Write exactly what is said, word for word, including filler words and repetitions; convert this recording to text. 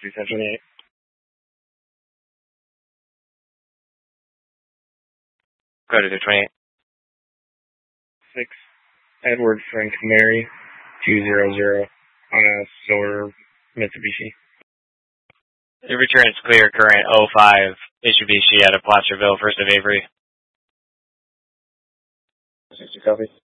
three seven eight. Go to the twenty-eight. six Edward Frank Mary two zero zero on a silver Mitsubishi. The return is clear, current oh five Mitsubishi out of Placerville, first of Avery. sixty copy.